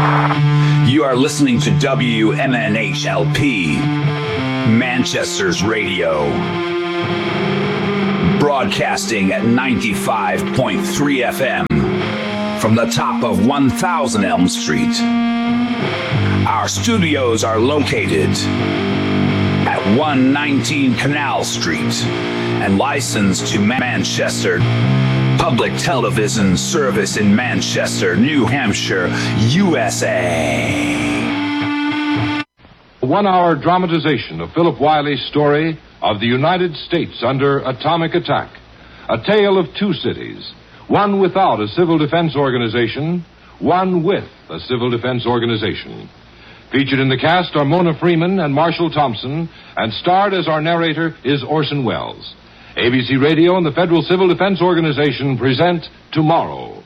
You are listening to WMNHLP, Manchester's radio. Broadcasting at 95.3 FM from the top of 1000 Elm Street. Our studios are located at 119 Canal Street and licensed to Manchester Public Television Service in Manchester, New Hampshire, USA. A 1-hour dramatization of Philip Wiley's story of the United States under atomic attack. A tale of two cities, one without a civil defense organization, one with a civil defense organization. Featured in the cast are Mona Freeman and Marshall Thompson, and starred as our narrator is Orson Welles. ABC Radio and the Federal Civil Defense Organization present Tomorrow.